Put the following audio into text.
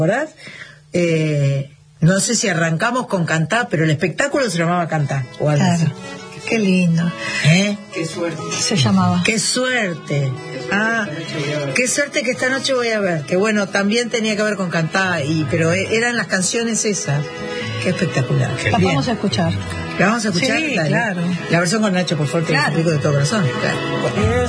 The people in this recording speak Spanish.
¿Verdad? No sé si arrancamos con Cantá, pero el espectáculo se llamaba Cantá o algo así. Qué lindo. Qué suerte. Se llamaba. Qué suerte. Qué suerte que esta noche voy a ver. Que bueno, también tenía que ver con Cantá, pero eran las canciones esas. Qué espectacular. La vamos a escuchar. ¿La vamos a escuchar? Sí, dale. claro. La versión con Nacho, por favor, te lo explico de todo corazón. Claro.